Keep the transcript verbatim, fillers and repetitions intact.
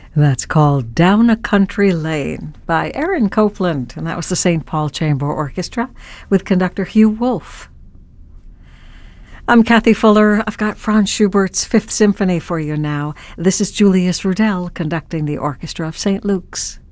That's called Down a Country Lane by Aaron Copland, and that was the Saint Paul Chamber Orchestra with conductor Hugh Wolfe. I'm Kathy Fuller. I've got Franz Schubert's Fifth Symphony for you now. This is Julius Rudel conducting the Orchestra of Saint Luke's.